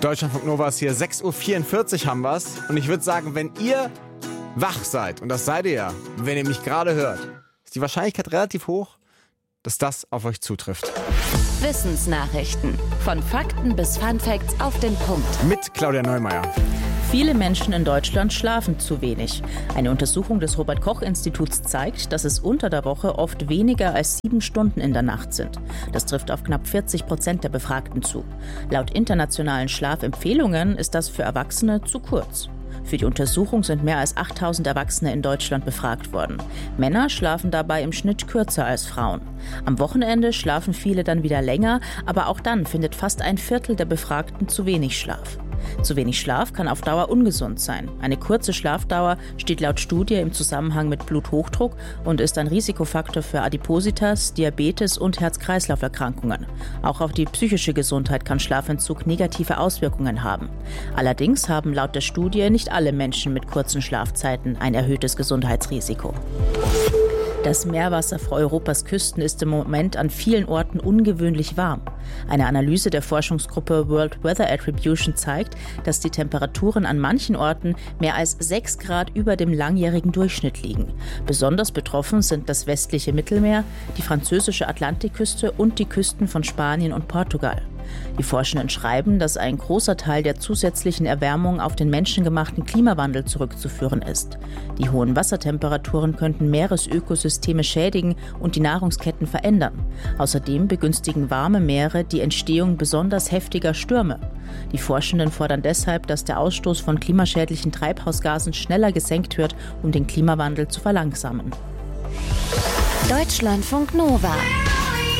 Deutschlandfunk Nova ist hier, 6.44 Uhr haben wir's. Und ich würde sagen, wenn ihr wach seid, und das seid ihr ja, wenn ihr mich gerade hört, ist die Wahrscheinlichkeit relativ hoch, dass das auf euch zutrifft. Wissensnachrichten. Von Fakten bis Funfacts auf den Punkt. Mit Claudia Neumeier. Viele Menschen in Deutschland schlafen zu wenig. Eine Untersuchung des Robert-Koch-Instituts zeigt, dass es unter der Woche oft weniger als 7 Stunden in der Nacht sind. Das trifft auf knapp 40% der Befragten zu. Laut internationalen Schlafempfehlungen ist das für Erwachsene zu kurz. Für die Untersuchung sind mehr als 8.000 Erwachsene in Deutschland befragt worden. Männer schlafen dabei im Schnitt kürzer als Frauen. Am Wochenende schlafen viele dann wieder länger, aber auch dann findet fast ein Viertel der Befragten zu wenig Schlaf. Zu wenig Schlaf kann auf Dauer ungesund sein. Eine kurze Schlafdauer steht laut Studie im Zusammenhang mit Bluthochdruck und ist ein Risikofaktor für Adipositas, Diabetes und Herz-Kreislauf-Erkrankungen. Auch auf die psychische Gesundheit kann Schlafentzug negative Auswirkungen haben. Allerdings haben laut der Studie nicht alle Menschen mit kurzen Schlafzeiten ein erhöhtes Gesundheitsrisiko. Das Meerwasser vor Europas Küsten ist im Moment an vielen Orten ungewöhnlich warm. Eine Analyse der Forschungsgruppe World Weather Attribution zeigt, dass die Temperaturen an manchen Orten mehr als 6 Grad über dem langjährigen Durchschnitt liegen. Besonders betroffen sind das westliche Mittelmeer, die französische Atlantikküste und die Küsten von Spanien und Portugal. Die Forschenden schreiben, dass ein großer Teil der zusätzlichen Erwärmung auf den menschengemachten Klimawandel zurückzuführen ist. Die hohen Wassertemperaturen könnten Meeresökosysteme schädigen und die Nahrungsketten verändern. Außerdem begünstigen warme Meere die Entstehung besonders heftiger Stürme. Die Forschenden fordern deshalb, dass der Ausstoß von klimaschädlichen Treibhausgasen schneller gesenkt wird, um den Klimawandel zu verlangsamen. Deutschlandfunk Nova.